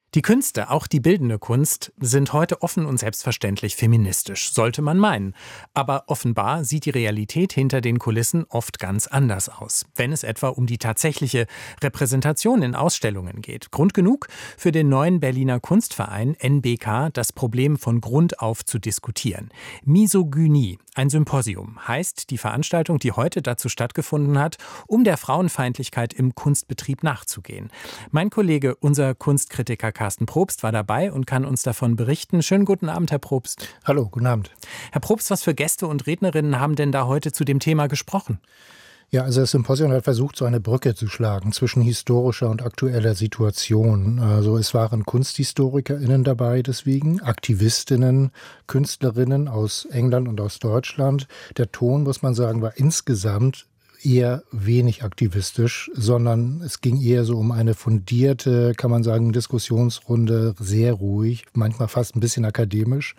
Die Künste, auch die bildende Kunst, sind heute offen und selbstverständlich feministisch, sollte man meinen. Aber offenbar sieht die Realität hinter den Kulissen oft ganz anders aus, wenn es etwa um die tatsächliche Repräsentation in Ausstellungen geht. Grund genug für den neuen Berliner Kunstverein NBK, das Problem von Grund auf zu diskutieren. Misogynie, ein Symposium, heißt die Veranstaltung, die heute dazu stattgefunden hat, um der Frauenfeindlichkeit im Kunstbetrieb nachzugehen. Mein Kollege, unser Kunstkritiker Carsten Probst, war dabei und kann uns davon berichten. Schönen guten Abend, Herr Probst. Hallo, guten Abend. Herr Probst, was für Gäste und Rednerinnen haben denn da heute zu dem Thema gesprochen? Ja, also das Symposium hat versucht, so eine Brücke zu schlagen zwischen historischer und aktueller Situation. Also es waren KunsthistorikerInnen dabei deswegen, AktivistInnen, KünstlerInnen aus England und aus Deutschland. Der Ton, muss man sagen, war insgesamt eher wenig aktivistisch, sondern es ging eher so um eine fundierte, kann man sagen, Diskussionsrunde, sehr ruhig, manchmal fast ein bisschen akademisch.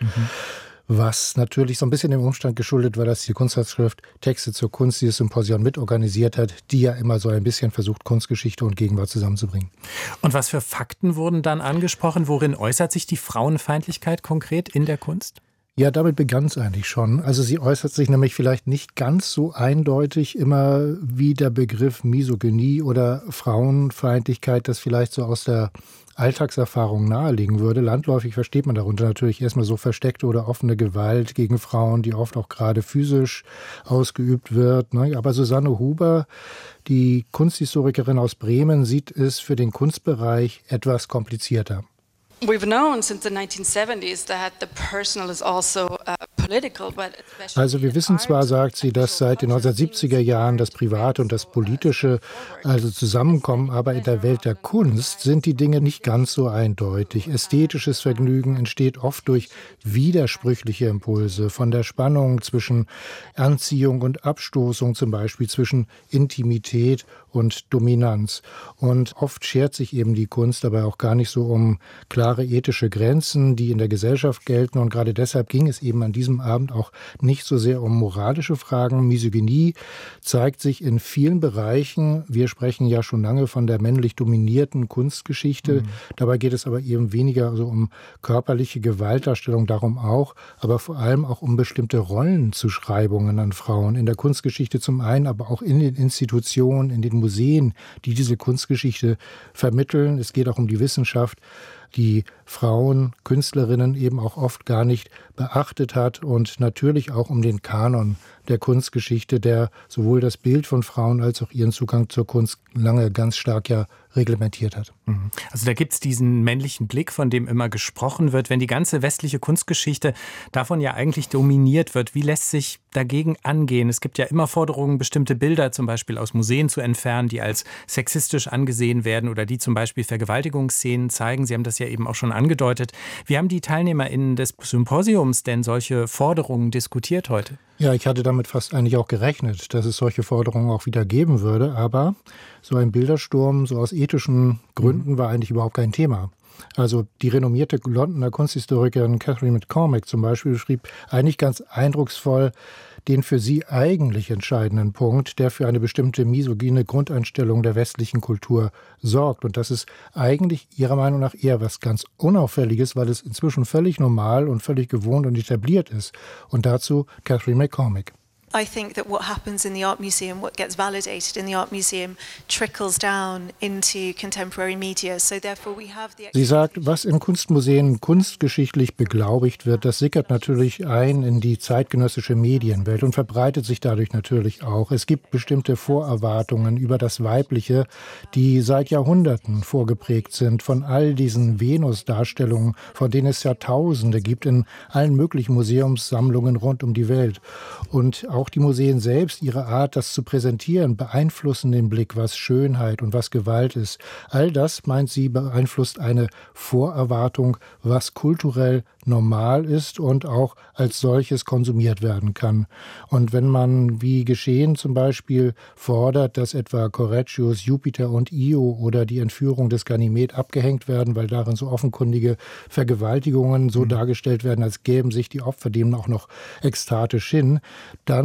Was natürlich so ein bisschen dem Umstand geschuldet war, dass die Kunstzeitschrift Texte zur Kunst dieses Symposium mitorganisiert hat, die ja immer so ein bisschen versucht, Kunstgeschichte und Gegenwart zusammenzubringen. Und was für Fakten wurden dann angesprochen? Worin äußert sich die Frauenfeindlichkeit konkret in der Kunst? Ja, damit begann es eigentlich schon. Also sie äußert sich nämlich vielleicht nicht ganz so eindeutig immer wie der Begriff Misogynie oder Frauenfeindlichkeit, das vielleicht so aus der Alltagserfahrung nahelegen würde. Landläufig versteht man darunter natürlich erstmal so versteckte oder offene Gewalt gegen Frauen, die oft auch gerade physisch ausgeübt wird. Aber Susanne Huber, die Kunsthistorikerin aus Bremen, sieht es für den Kunstbereich etwas komplizierter. We've known since the 1970s that the personal is also political, but also wir wissen zwar, sagt sie, dass seit den 1970er Jahren das Private und das Politische also zusammenkommen, aber in der Welt der Kunst sind die Dinge nicht ganz so eindeutig. Ästhetisches Vergnügen entsteht oft durch widersprüchliche Impulse, von der Spannung zwischen Anziehung und Abstoßung zum Beispiel, zwischen Intimität und Dominanz. Und oft schert sich eben die Kunst aber auch gar nicht so um klare ethische Grenzen, die in der Gesellschaft gelten. Und gerade deshalb ging es eben an diesem Abend auch nicht so sehr um moralische Fragen. Misogynie zeigt sich in vielen Bereichen. Wir sprechen ja schon lange von der männlich dominierten Kunstgeschichte. Dabei geht es aber eben weniger so um körperliche Gewaltdarstellung, darum auch, aber vor allem auch um bestimmte Rollenzuschreibungen an Frauen. In der Kunstgeschichte zum einen, aber auch in den Institutionen, in den Museen, die diese Kunstgeschichte vermitteln. Es geht auch um die Wissenschaft, die Frauen, Künstlerinnen eben auch oft gar nicht beachtet hat, und natürlich auch um den Kanon der Kunstgeschichte, der sowohl das Bild von Frauen als auch ihren Zugang zur Kunst lange ganz stark ja reglementiert hat. Also da gibt es diesen männlichen Blick, von dem immer gesprochen wird, wenn die ganze westliche Kunstgeschichte davon ja eigentlich dominiert wird. Wie lässt sich dagegen angehen? Es gibt ja immer Forderungen, bestimmte Bilder zum Beispiel aus Museen zu entfernen, die als sexistisch angesehen werden oder die zum Beispiel Vergewaltigungsszenen zeigen. Sie haben das ja eben auch schon angedeutet. Wie haben die TeilnehmerInnen des Symposiums denn solche Forderungen diskutiert heute? Ja, ich hatte damit fast eigentlich auch gerechnet, dass es solche Forderungen auch wieder geben würde. Aber so ein Bildersturm, so aus ethischen Gründen, war eigentlich überhaupt kein Thema. Also die renommierte Londoner Kunsthistorikerin Catherine McCormack zum Beispiel schrieb eigentlich ganz eindrucksvoll den für sie eigentlich entscheidenden Punkt, der für eine bestimmte misogyne Grundeinstellung der westlichen Kultur sorgt. Und das ist eigentlich ihrer Meinung nach eher was ganz Unauffälliges, weil es inzwischen völlig normal und völlig gewohnt und etabliert ist. Und dazu Catherine McCormack. I think that what happens in the art museum, what gets validated in the art museum, trickles down into contemporary media. So therefore we have the... Sie sagt, was in Kunstmuseen kunstgeschichtlich beglaubigt wird, das sickert natürlich ein in die zeitgenössische Medienwelt und verbreitet sich dadurch natürlich auch. Es gibt bestimmte Vorerwartungen über das Weibliche, die seit Jahrhunderten vorgeprägt sind von all diesen Venus-Darstellungen, von denen es Jahrtausende gibt in allen möglichen Museumssammlungen rund um die Welt. Und auch die Museen selbst, ihre Art, das zu präsentieren, beeinflussen den Blick, was Schönheit und was Gewalt ist. All das, meint sie, beeinflusst eine Vorerwartung, was kulturell normal ist und auch als solches konsumiert werden kann. Und wenn man, wie geschehen zum Beispiel, fordert, dass etwa Correggios Jupiter und Io oder die Entführung des Ganymed abgehängt werden, weil darin so offenkundige Vergewaltigungen so dargestellt werden, als gäben sich die Opfer dem auch noch ekstatisch hin, dann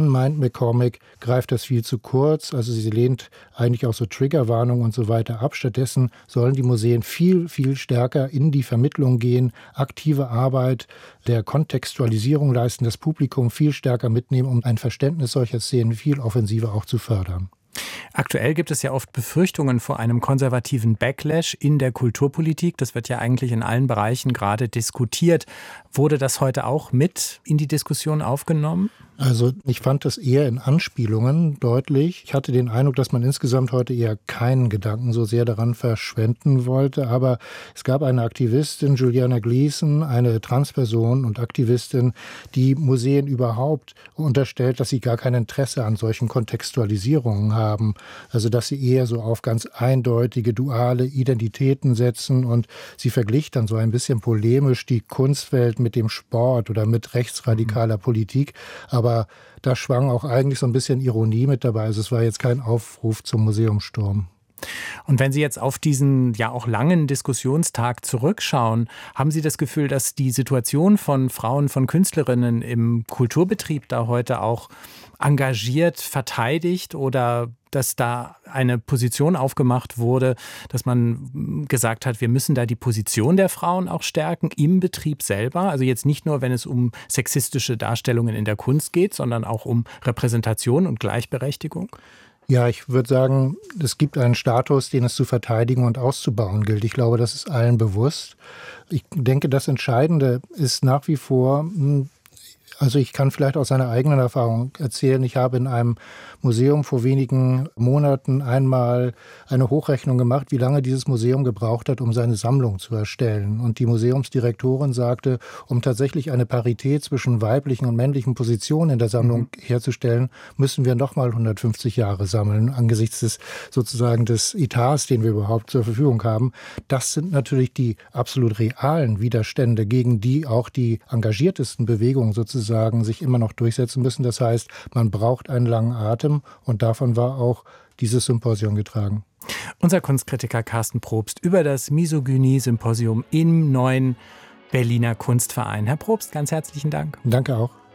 dann meint McCormick, greift das viel zu kurz. Also sie lehnt eigentlich auch so Triggerwarnungen und so weiter ab. Stattdessen sollen die Museen viel, viel stärker in die Vermittlung gehen, aktive Arbeit der Kontextualisierung leisten, das Publikum viel stärker mitnehmen, um ein Verständnis solcher Szenen viel offensiver auch zu fördern. Aktuell gibt es ja oft Befürchtungen vor einem konservativen Backlash in der Kulturpolitik. Das wird ja eigentlich in allen Bereichen gerade diskutiert. Wurde das heute auch mit in die Diskussion aufgenommen? Also ich fand das eher in Anspielungen deutlich. Ich hatte den Eindruck, dass man insgesamt heute eher keinen Gedanken so sehr daran verschwenden wollte. Aber es gab eine Aktivistin, Juliana Gleason, eine Transperson und Aktivistin, die Museen überhaupt unterstellt, dass sie gar kein Interesse an solchen Kontextualisierungen haben. Also dass sie eher so auf ganz eindeutige, duale Identitäten setzen. Und sie verglich dann so ein bisschen polemisch die Kunstwelt mit dem Sport oder mit rechtsradikaler Politik. Aber da schwang auch eigentlich so ein bisschen Ironie mit dabei. Also es war jetzt kein Aufruf zum Museumssturm. Und wenn Sie jetzt auf diesen ja auch langen Diskussionstag zurückschauen, haben Sie das Gefühl, dass die Situation von Frauen, von Künstlerinnen im Kulturbetrieb da heute auch engagiert verteidigt oder dass da eine Position aufgemacht wurde, dass man gesagt hat, wir müssen da die Position der Frauen auch stärken im Betrieb selber? Also jetzt nicht nur, wenn es um sexistische Darstellungen in der Kunst geht, sondern auch um Repräsentation und Gleichberechtigung? Ja, ich würde sagen, es gibt einen Status, den es zu verteidigen und auszubauen gilt. Ich glaube, das ist allen bewusst. Ich denke, das Entscheidende ist nach wie vor, also ich kann vielleicht aus einer eigenen Erfahrung erzählen. Ich habe in einem Museum vor wenigen Monaten einmal eine Hochrechnung gemacht, wie lange dieses Museum gebraucht hat, um seine Sammlung zu erstellen. Und die Museumsdirektorin sagte, um tatsächlich eine Parität zwischen weiblichen und männlichen Positionen in der Sammlung herzustellen, müssen wir nochmal 150 Jahre sammeln, angesichts des sozusagen des Etats, den wir überhaupt zur Verfügung haben. Das sind natürlich die absolut realen Widerstände, gegen die auch die engagiertesten Bewegungen sozusagen sich immer noch durchsetzen müssen. Das heißt, man braucht einen langen Atem und davon war auch dieses Symposium getragen. Unser Kunstkritiker Carsten Probst über das Misogynie-Symposium im neuen Berliner Kunstverein. Herr Probst, ganz herzlichen Dank. Danke auch.